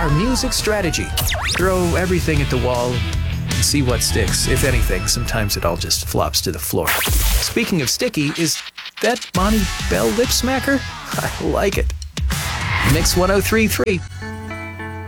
our music strategy. Throw everything at the wall and see what sticks. If anything, sometimes it all just flops to the floor. Speaking of sticky, is that Bonnie Bell lip smacker? I like it. Mix 103.3.